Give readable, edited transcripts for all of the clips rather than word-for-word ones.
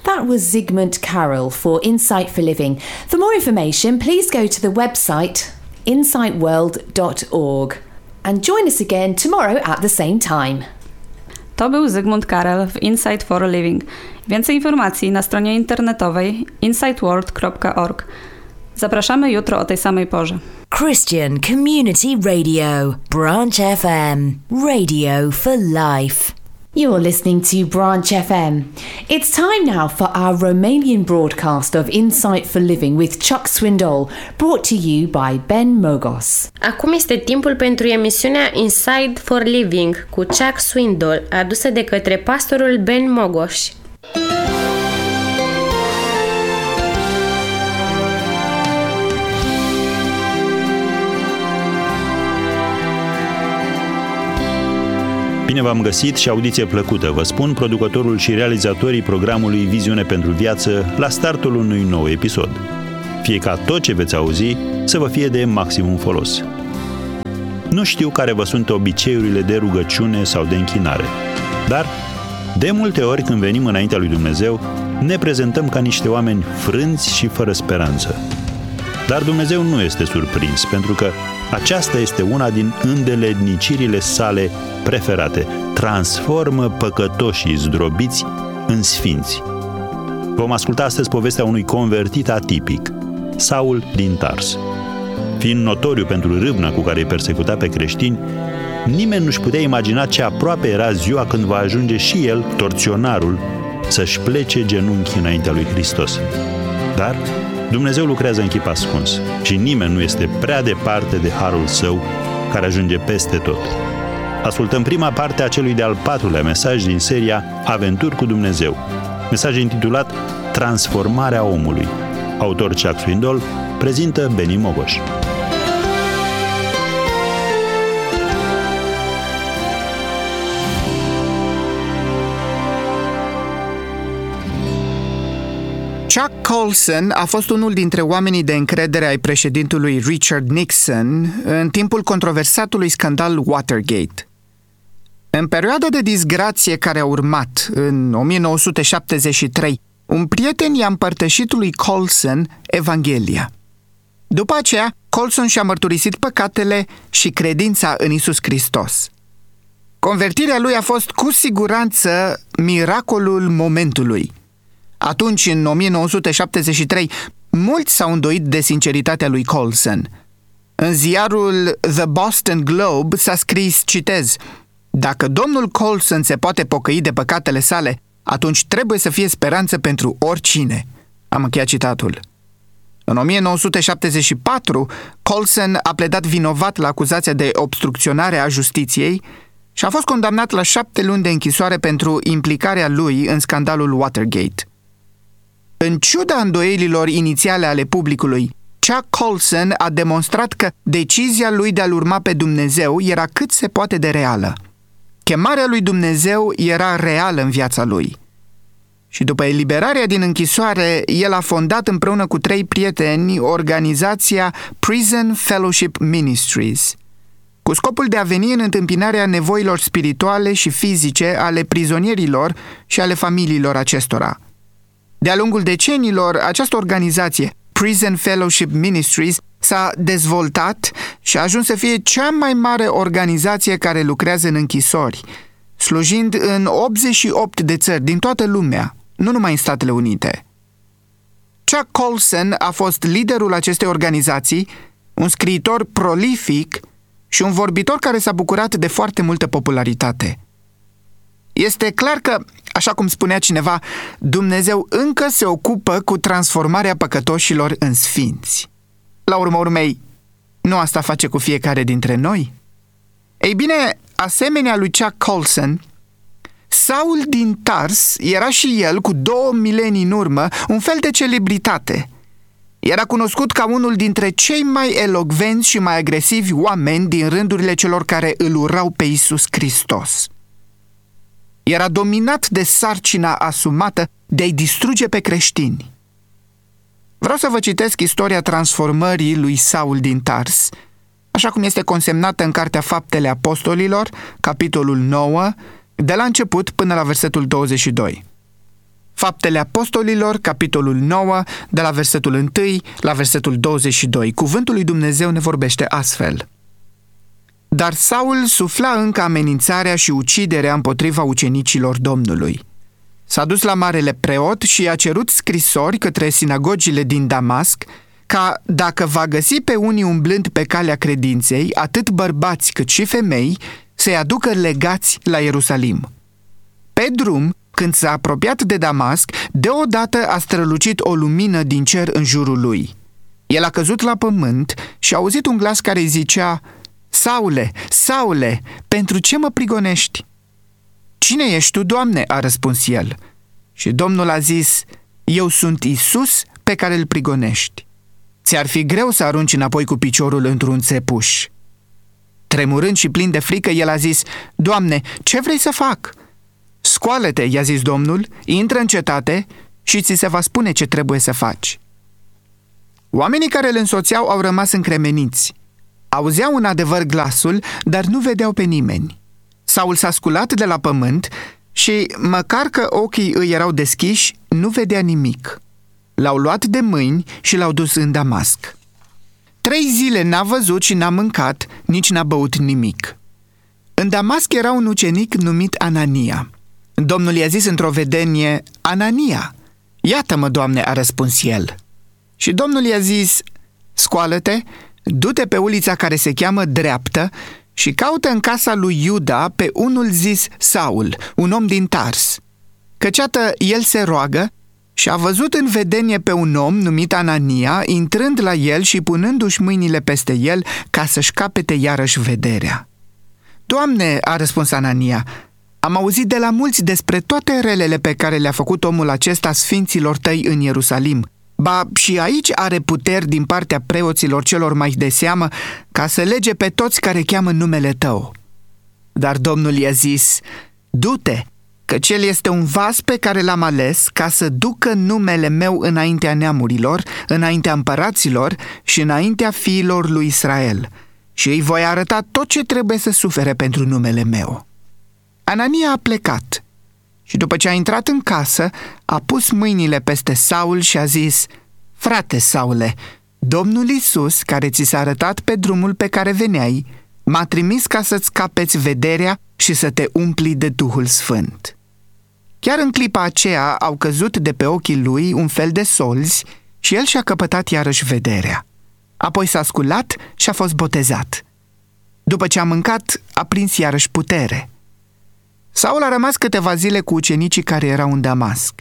That was Zygmunt Carroll for Insight for Living. For more information, please go to the website insightworld.org and join us again tomorrow at the same time. To był Zygmunt Carroll w Insight for Living. Więcej informacji na stronie internetowej insightworld.org. Zapraszamy jutro o tej samej porze. Christian Community Radio, Branch FM, radio for life. You're listening to Branch FM. It's time now for our Romanian broadcast of Insight for Living with Chuck Swindoll, brought to you by Ben Mogos. Acum este timpul pentru emisiunea Insight for Living cu Chuck Swindoll, adusă de către pastorul Ben Mogos. Bine v-am găsit și audiție plăcută, vă spun producătorul și realizatorii programului Viziune pentru Viață la startul unui nou episod. Fie ca tot ce veți auzi să vă fie de maximum folos. Nu știu care vă sunt obiceiurile de rugăciune sau de închinare, dar de multe ori când venim înaintea lui Dumnezeu, ne prezentăm ca niște oameni frânți și fără speranță. Dar Dumnezeu nu este surprins, pentru că aceasta este una din îndeletnicirile sale preferate. Transformă păcătoșii zdrobiți în sfinți. Vom asculta astăzi povestea unui convertit atipic, Saul din Tars. Fiind notoriu pentru râvna cu care îi persecuta pe creștini, nimeni nu-și putea imagina ce aproape era ziua când va ajunge și el, torționarul, să-și plece genunchii înaintea lui Hristos. Dar Dumnezeu lucrează în chip ascuns și nimeni nu este prea departe de harul său care ajunge peste tot. Ascultăm prima parte a celui de-al patrulea mesaj din seria Aventuri cu Dumnezeu, mesaj intitulat Transformarea omului. Autor Chuck Swindoll, prezintă Beni Mogos. Chuck Colson a fost unul dintre oamenii de încredere ai președintelui Richard Nixon în timpul controversatului scandal Watergate. În perioada de disgrație care a urmat, în 1973, un prieten i-a împărtășit lui Colson Evanghelia. După aceea, Colson și-a mărturisit păcatele și credința în Iisus Hristos. Convertirea lui a fost cu siguranță miracolul momentului. Atunci, în 1973, mulți s-au îndoit de sinceritatea lui Colson. În ziarul The Boston Globe s-a scris, citez, dacă domnul Colson se poate pocăi de păcatele sale, atunci trebuie să fie speranță pentru oricine. Am încheiat citatul. În 1974, Colson a pledat vinovat la acuzația de obstrucționare a justiției și a fost condamnat la 7 luni de închisoare pentru implicarea lui în scandalul Watergate. În ciuda îndoielilor inițiale ale publicului, Chuck Colson a demonstrat că decizia lui de a-L urma pe Dumnezeu era cât se poate de reală. Chemarea lui Dumnezeu era reală în viața lui. Și după eliberarea din închisoare, el a fondat împreună cu 3 prieteni organizația Prison Fellowship Ministries, cu scopul de a veni în întâmpinarea nevoilor spirituale și fizice ale prizonierilor și ale familiilor acestora. De-a lungul decenilor, această organizație, Prison Fellowship Ministries, s-a dezvoltat și a ajuns să fie cea mai mare organizație care lucrează în închisori, slujind în 88 de țări din toată lumea, nu numai în Statele Unite. Chuck Colson a fost liderul acestei organizații, un scriitor prolific și un vorbitor care s-a bucurat de foarte multă popularitate. Este clar că, așa cum spunea cineva, Dumnezeu încă se ocupă cu transformarea păcătoșilor în sfinți. La urma urmei, nu asta face cu fiecare dintre noi? Ei bine, asemenea lui Chuck Colson, Saul din Tars era și el, cu 2 milenii în urmă, un fel de celebritate. Era cunoscut ca unul dintre cei mai elocvenți și mai agresivi oameni din rândurile celor care îl urau pe Iisus Hristos. Era dominat de sarcina asumată de a-i distruge pe creștini. Vreau să vă citesc istoria transformării lui Saul din Tars, așa cum este consemnată în Cartea Faptele Apostolilor, capitolul 9, de la început până la versetul 22. Faptele Apostolilor, capitolul 9, de la versetul 1 la versetul 22. Cuvântul lui Dumnezeu ne vorbește astfel. Dar Saul sufla încă amenințarea și uciderea împotriva ucenicilor Domnului. S-a dus la marele preot și i-a cerut scrisori către sinagogile din Damasc, ca dacă va găsi pe unii umblând pe calea credinței, atât bărbați cât și femei, să-i aducă legați la Ierusalim. Pe drum, când s-a apropiat de Damasc, deodată a strălucit o lumină din cer în jurul lui. El a căzut la pământ și a auzit un glas care îi zicea: Saule, Saule, pentru ce mă prigonești? Cine ești tu, Doamne? A răspuns el. Și Domnul a zis: Eu sunt Iisus pe care îl prigonești. Ți-ar fi greu să arunci înapoi cu piciorul într-un țepuș. Tremurând și plin de frică, el a zis: Doamne, ce vrei să fac? Scoală-te, i-a zis Domnul, intră în cetate și ți se va spune ce trebuie să faci. Oamenii care îl însoțeau au rămas încremeniți. Auzeau în adevăr glasul, dar nu vedeau pe nimeni. Saul s-a sculat de la pământ și, măcar că ochii îi erau deschiși, nu vedea nimic. L-au luat de mâini și l-au dus în Damasc. 3 zile n-a văzut și n-a mâncat, nici n-a băut nimic. În Damasc era un ucenic numit Anania. Domnul i-a zis într-o vedenie: Anania! Iată-mă, Doamne, a răspuns el. Și Domnul i-a zis: Scoală-te, du-te pe ulița care se cheamă Dreaptă și caută în casa lui Iuda pe unul zis Saul, un om din Tars. Căci iată, el se roagă și a văzut în vedenie pe un om numit Anania, intrând la el și punându-și mâinile peste el ca să-și capete iarăși vederea. Doamne, a răspuns Anania, am auzit de la mulți despre toate relele pe care le-a făcut omul acesta sfinților tăi în Ierusalim. Ba, și aici are puteri din partea preoților celor mai de seamă ca să lege pe toți care cheamă numele tău. Dar Domnul i-a zis: Du-te, căci el este un vas pe care l-am ales ca să ducă numele meu înaintea neamurilor, înaintea împăraților și înaintea fiilor lui Israel. Și îi voi arăta tot ce trebuie să sufere pentru numele meu. Anania a plecat și după ce a intrat în casă, a pus mâinile peste Saul și a zis: Frate Saule, Domnul Iisus, care ți s-a arătat pe drumul pe care veneai, m-a trimis ca să-ți capeți vederea și să te umpli de Duhul Sfânt. Chiar în clipa aceea au căzut de pe ochii lui un fel de solzi și el și-a căpătat iarăși vederea. Apoi s-a sculat și a fost botezat. După ce a mâncat, a prins iarăși putere. Saul a rămas câteva zile cu ucenicii care erau în Damasc.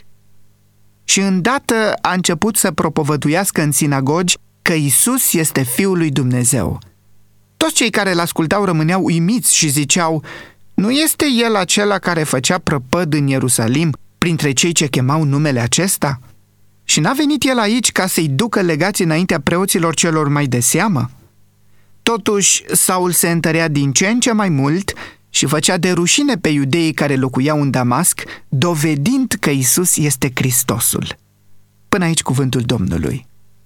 Și îndată a început să propovăduiască în sinagogi că Iisus este Fiul lui Dumnezeu. Toți cei care l-ascultau rămâneau uimiți și ziceau: Nu este el acela care făcea prăpăd în Ierusalim printre cei ce chemau numele acesta? Și n-a venit el aici ca să-i ducă legați înaintea preoților celor mai de seamă? Totuși, Saul se întărea din ce în ce mai mult și făcea de rușine pe iudeii care locuiau în Damasc, dovedind că Iisus este Hristosul. Până aici cuvântul Domnului.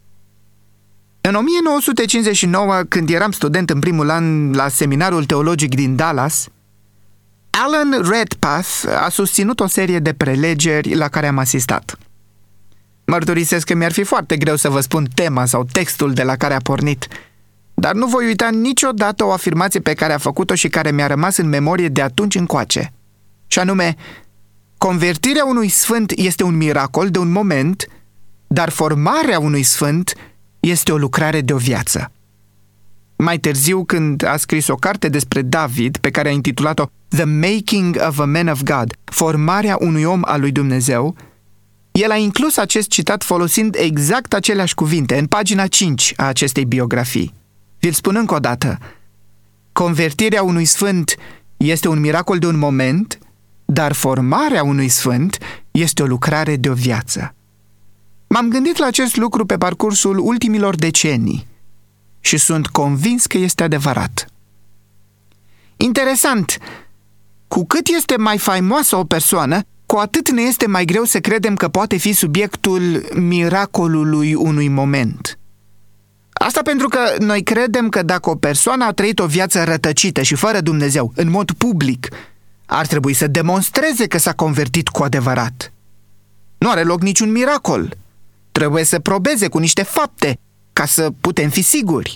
În 1959, când eram student în primul an la seminarul teologic din Dallas, Alan Redpath a susținut o serie de prelegeri la care am asistat. Mărturisesc că mi-ar fi foarte greu să vă spun tema sau textul de la care a pornit, dar nu voi uita niciodată o afirmație pe care a făcut-o și care mi-a rămas în memorie de atunci încoace. Și anume, convertirea unui sfânt este un miracol de un moment, dar formarea unui sfânt este o lucrare de o viață. Mai târziu, când a scris o carte despre David, pe care a intitulat-o The Making of a Man of God, formarea unui om al lui Dumnezeu, el a inclus acest citat folosind exact aceleași cuvinte în pagina 5 a acestei biografii. Vi-l spun încă o dată: convertirea unui sfânt este un miracol de un moment, dar formarea unui sfânt este o lucrare de o viață. M-am gândit la acest lucru pe parcursul ultimilor decenii și sunt convins că este adevărat. Interesant, cu cât este mai faimoasă o persoană, cu atât ne este mai greu să credem că poate fi subiectul miracolului unui moment. Asta pentru că noi credem că dacă o persoană a trăit o viață rătăcită și fără Dumnezeu, în mod public, ar trebui să demonstreze că s-a convertit cu adevărat. Nu are loc niciun miracol. Trebuie să probeze cu niște fapte ca să putem fi siguri.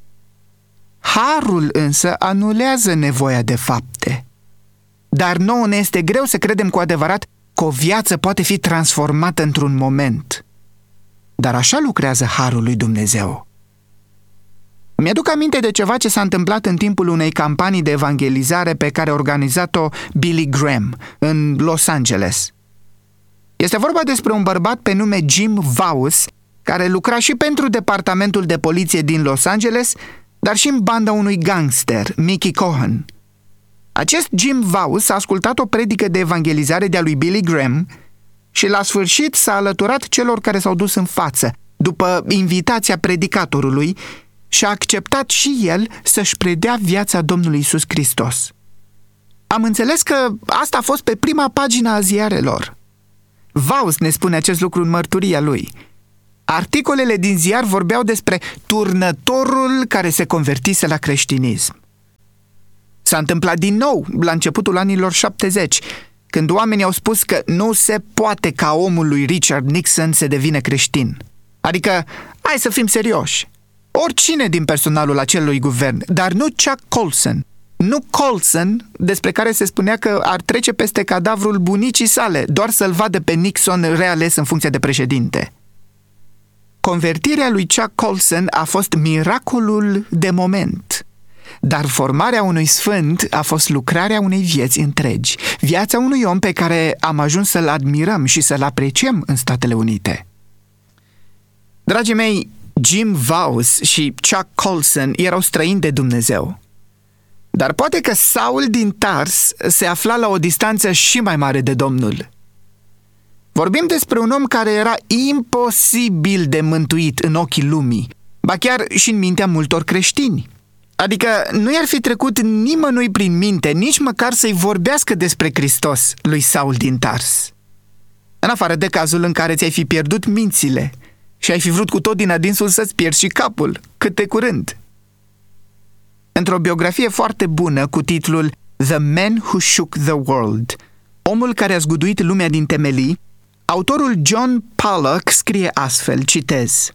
Harul însă anulează nevoia de fapte. Dar nouă ne este greu să credem cu adevărat că o viață poate fi transformată într-un moment. Dar așa lucrează Harul lui Dumnezeu. Mi-aduc aminte de ceva ce s-a întâmplat în timpul unei campanii de evangelizare pe care a organizat-o Billy Graham în Los Angeles. Este vorba despre un bărbat pe nume Jim Vauss, care lucra și pentru departamentul de poliție din Los Angeles, dar și în banda unui gangster, Mickey Cohen. Acest Jim Vauss a ascultat o predică de evangelizare de-a lui Billy Graham și la sfârșit s-a alăturat celor care s-au dus în față, după invitația predicatorului, și a acceptat și el să-și predea viața Domnului Iisus Hristos. Am înțeles că asta a fost pe prima pagină a ziarelor. Vauss ne spune acest lucru în mărturia lui. Articolele din ziar vorbeau despre turnătorul care se convertise la creștinism. S-a întâmplat din nou la începutul anilor 70, când oamenii au spus că nu se poate ca omul lui Richard Nixon să devină creștin. Adică, hai să fim serioși. Oricine din personalul acelui guvern, dar nu Chuck Colson. Nu Colson, despre care se spunea că ar trece peste cadavrul bunicii sale, doar să-l vadă pe Nixon reales în funcție de președinte. Convertirea lui Chuck Colson a fost miracolul de moment, dar formarea unui sfânt a fost lucrarea unei vieți întregi, viața unui om pe care am ajuns să-l admirăm și să-l apreciem în Statele Unite. Dragii mei, Jim Vauss și Chuck Colson erau străini de Dumnezeu. Dar poate că Saul din Tars se afla la o distanță și mai mare de Domnul. Vorbim despre un om care era imposibil de mântuit în ochii lumii, ba chiar și în mintea multor creștini. Adică nu i-ar fi trecut nimănui prin minte, nici măcar să-i vorbească despre Hristos lui Saul din Tars. În afară de cazul în care ți-ai fi pierdut mințile și ai fi vrut cu tot din adinsul să-ți pierzi și capul, cât de curând. Într-o biografie foarte bună cu titlul The Man Who Shook the World, omul care a zguduit lumea din temelii, autorul John Pollock scrie astfel, citez: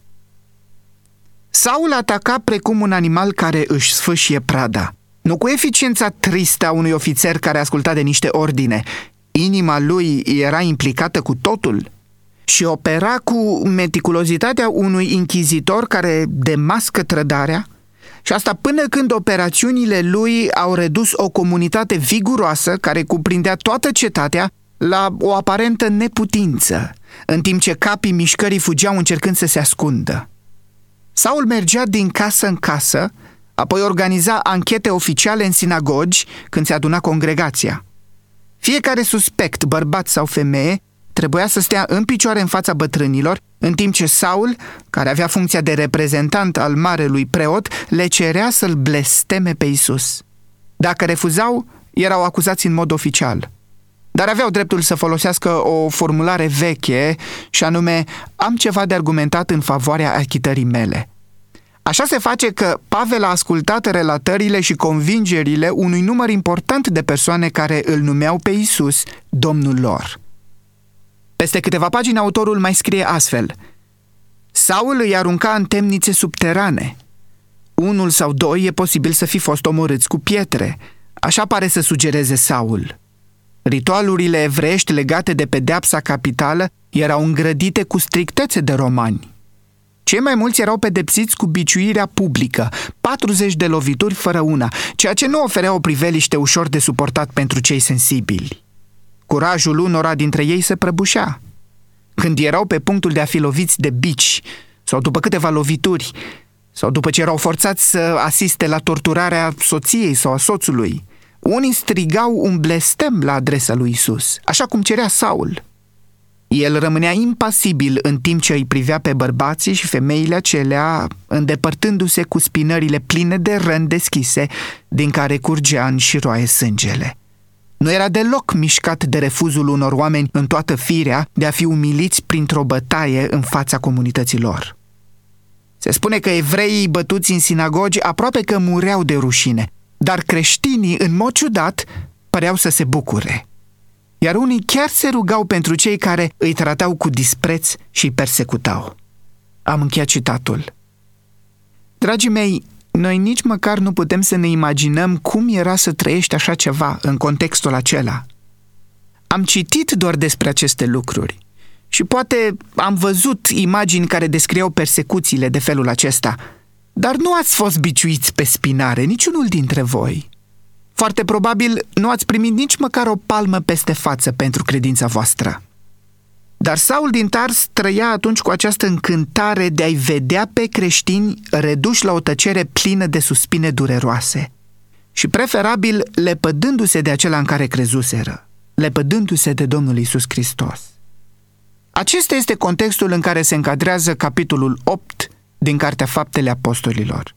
Saul ataca precum un animal care își sfâșie prada, nu cu eficiența tristă a unui ofițer care asculta de niște ordine. Inima lui era implicată cu totul și opera cu meticulozitatea unui inchizitor care demască trădarea, și asta până când operațiunile lui au redus o comunitate viguroasă care cuprindea toată cetatea la o aparentă neputință, în timp ce capii mișcării fugeau încercând să se ascundă. Saul mergea din casă în casă, apoi organiza anchete oficiale în sinagogi când se aduna congregația. Fiecare suspect, bărbat sau femeie, trebuia să stea în picioare în fața bătrânilor, în timp ce Saul, care avea funcția de reprezentant al marelui preot, le cerea să-l blesteme pe Iisus. Dacă refuzau, erau acuzați în mod oficial. Dar aveau dreptul să folosească o formulare veche, și anume, am ceva de argumentat în favoarea achitării mele. Așa se face că Pavel a ascultat relatările și convingerile unui număr important de persoane care îl numeau pe Iisus Domnul lor. Peste câteva pagini autorul mai scrie astfel: Saul îi arunca în temnițe subterane. Unul sau doi e posibil să fi fost omorâți cu pietre. Așa pare să sugereze Saul. Ritualurile evreiești legate de pedeapsa capitală erau îngrădite cu strictețe de romani. Cei mai mulți erau pedepsiți cu biciuirea publică, 40 de lovituri fără una, ceea ce nu oferea o priveliște ușor de suportat pentru cei sensibili. Curajul unora dintre ei se prăbușea. Când erau pe punctul de a fi loviți de bici, sau după câteva lovituri, sau după ce erau forțați să asiste la torturarea soției sau a soțului, unii strigau un blestem la adresa lui Iisus, așa cum cerea Saul. El rămânea impasibil în timp ce îi privea pe bărbații și femeile acelea, îndepărtându-se cu spinările pline de răni deschise, din care curgea în șiroaie sângele. Nu era deloc mișcat de refuzul unor oameni în toată firea de a fi umiliți printr-o bătaie în fața comunității lor. Se spune că evreii bătuți în sinagogi aproape că mureau de rușine, dar creștinii, în mod ciudat, păreau să se bucure. iar unii chiar se rugau pentru cei care îi tratau cu dispreț și îi persecutau. Am încheiat citatul. Dragii mei, noi nici măcar nu putem să ne imaginăm cum era să trăiești așa ceva în contextul acela. Am citit doar despre aceste lucruri și poate am văzut imagini care descriau persecuțiile de felul acesta, dar nu ați fost biciuiți pe spinare, niciunul dintre voi. Foarte probabil nu ați primit nici măcar o palmă peste față pentru credința voastră. Dar Saul din Tars trăia atunci cu această încântare de a-i vedea pe creștini reduși la o tăcere plină de suspine dureroase și preferabil lepădându-se de acela în care crezuseră, lepădându-se de Domnul Iisus Hristos. Acesta este contextul în care se încadrează capitolul 8 din Cartea Faptele Apostolilor.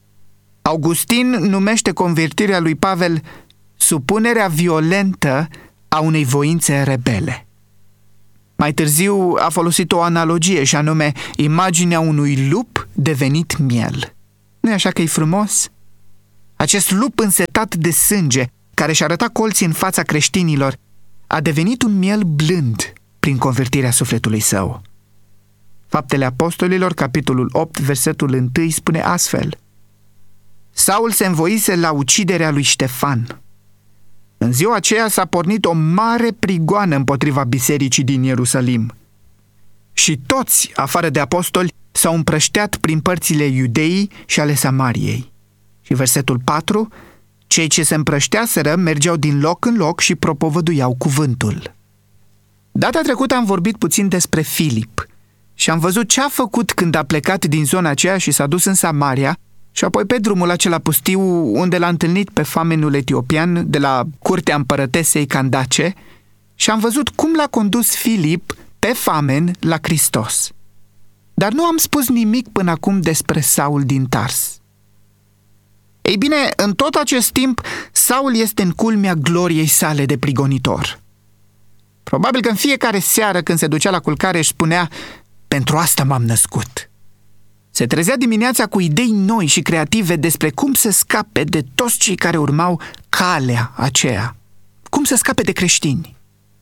Augustin numește convertirea lui Pavel supunerea violentă a unei voințe rebele. Mai târziu a folosit o analogie și anume imaginea unui lup devenit miel. Nu-i așa că e frumos? Acest lup însetat de sânge, care și-a arătat colții în fața creștinilor, a devenit un miel blând prin convertirea sufletului său. Faptele Apostolilor, capitolul 8, versetul 1 spune astfel: Saul se învoise la uciderea lui Ștefan. În ziua aceea s-a pornit o mare prigoană împotriva bisericii din Ierusalim. Și toți, afară de apostoli, s-au împrășteat prin părțile Iudeii și ale Samariei. Și versetul 4, cei ce se împrășteaseră mergeau din loc în loc și propovăduiau cuvântul. Data trecută am vorbit puțin despre Filip și am văzut ce a făcut când a plecat din zona aceea și s-a dus în Samaria și apoi pe drumul acela pustiu unde l-a întâlnit pe famenul etiopian de la curtea împărătesei Candace și am văzut cum l-a condus Filip pe famen la Hristos. Dar nu am spus nimic până acum despre Saul din Tars. Ei bine, în tot acest timp, Saul este în culmea gloriei sale de prigonitor. Probabil că în fiecare seară când se ducea la culcare își spunea: pentru asta m-am născut. Se trezea dimineața cu idei noi și creative despre cum să scape de toți cei care urmau calea aceea. Cum să scape de creștini.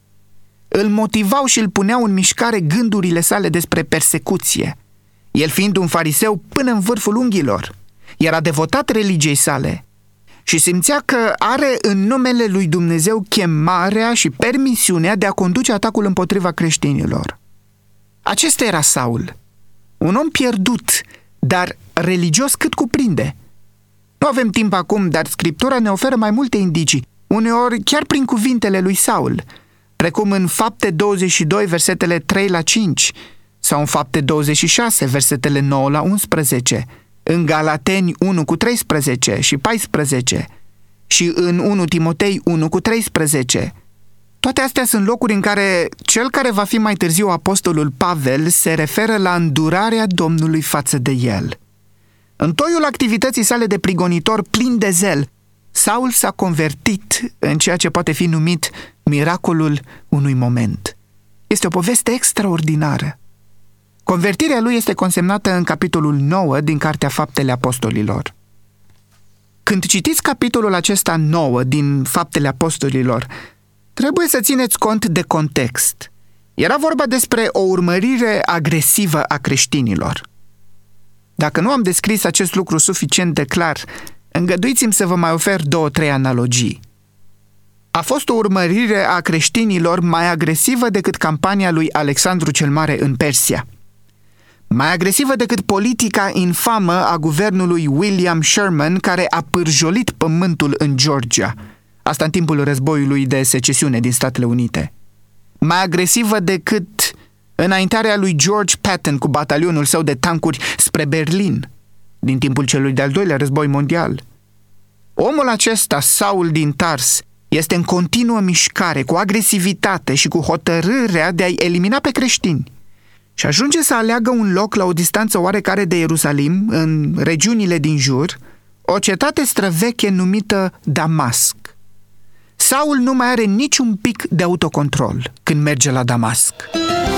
Îl motivau și îl puneau în mișcare gândurile sale despre persecuție. El fiind un fariseu până în vârful unghiilor, era devotat religiei sale și simțea că are în numele lui Dumnezeu chemarea și permisiunea de a conduce atacul împotriva creștinilor. Acesta era Saul. Un om pierdut, dar religios cât cuprinde. Nu avem timp acum, dar Scriptura ne oferă mai multe indicii, uneori chiar prin cuvintele lui Saul, precum în Fapte 22, versetele 3 la 5, sau în Fapte 26, versetele 9 la 11, în Galateni 1 cu 13 și 14 și în 1 Timotei 1 cu 13. Toate astea sunt locuri în care cel care va fi mai târziu apostolul Pavel se referă la îndurarea Domnului față de el. În toiul activității sale de prigonitor plin de zel, Saul s-a convertit în ceea ce poate fi numit miracolul unui moment. Este o poveste extraordinară. Convertirea lui este consemnată în capitolul 9 din Cartea Faptele Apostolilor. Când citiți capitolul acesta 9 din Faptele Apostolilor, trebuie să țineți cont de context. Era vorba despre o urmărire agresivă a creștinilor. Dacă nu am descris acest lucru suficient de clar, îngăduiți-mi să vă mai ofer 2-3 analogii. A fost o urmărire a creștinilor mai agresivă decât campania lui Alexandru cel Mare în Persia. Mai agresivă decât politica infamă a guvernului William Sherman, care a pârjolit pământul în Georgia. Asta în timpul războiului de secesiune din Statele Unite. Mai agresivă decât înaintarea lui George Patton cu batalionul său de tancuri spre Berlin, din timpul celui de-al doilea război mondial. Omul acesta, Saul din Tars, este în continuă mișcare, cu agresivitate și cu hotărârea de a-i elimina pe creștini. Și ajunge să aleagă un loc la o distanță oarecare de Ierusalim, în regiunile din jur, o cetate străveche numită Damasc. Saul nu mai are niciun pic de autocontrol când merge la Damasc.